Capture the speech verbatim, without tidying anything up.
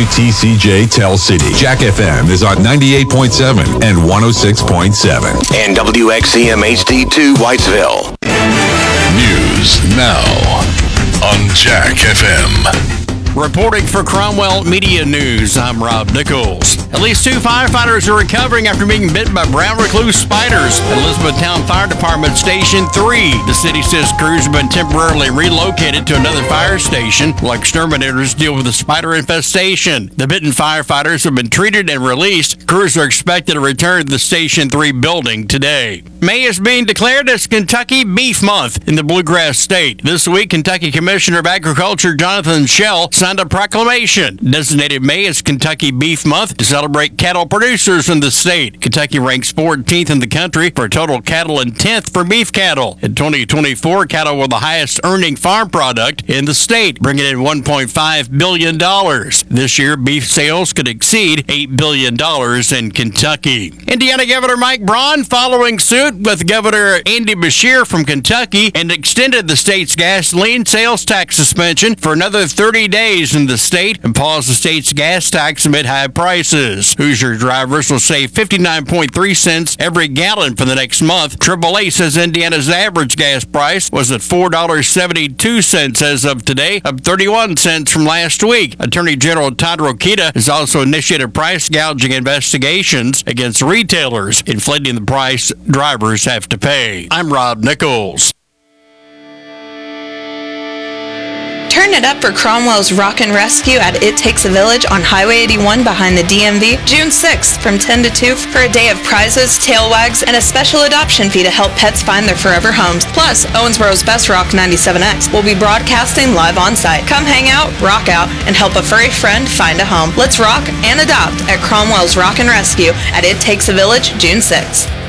T C J Tell City. Jack F M is on ninety-eight point seven and one oh six point seven. And W X C M H D two Whitesville. News now on Jack F M. Reporting for Cromwell Media News, I'm Rob Nichols. At least two firefighters are recovering after being bitten by brown recluse spiders at Elizabethtown Fire Department Station three. The city says crews have been temporarily relocated to another fire station while exterminators deal with the spider infestation. The bitten firefighters have been treated and released. Crews are expected to return to the Station three building today. May is being declared as Kentucky Beef Month in the Bluegrass State. This week, Kentucky Commissioner of Agriculture Jonathan Schell signed a proclamation designated May as Kentucky Beef Month to celebrate cattle producers in the state. Kentucky ranks fourteenth in the country for total cattle and tenth for beef cattle. In twenty twenty-four, cattle were the highest earning farm product in the state, bringing in one point five billion dollars. This year, beef sales could exceed eight billion dollars in Kentucky. Indiana Governor Mike Braun following suit with Governor Andy Beshear from Kentucky and extended the state's gasoline sales tax suspension for another thirty days in the state and paused the state's gas tax amid high prices. Hoosier drivers will save fifty-nine point three cents every gallon for the next month. triple A says Indiana's average gas price was at four dollars and seventy-two cents as of today, up thirty-one cents from last week. Attorney General Todd Rokita has also initiated price gouging investigations against retailers, inflating the price drivers have to pay. I'm Rob Nichols. Turn it up for Cromwell's Rock and Rescue at It Takes a Village on Highway eighty-one behind the D M V, June sixth from ten to two for a day of prizes, tail wags, and a special adoption fee to help pets find their forever homes. Plus, Owensboro's Best Rock ninety-seven X will be broadcasting live on site. Come hang out, rock out, and help a furry friend find a home. Let's rock and adopt at Cromwell's Rock and Rescue at It Takes a Village, June sixth.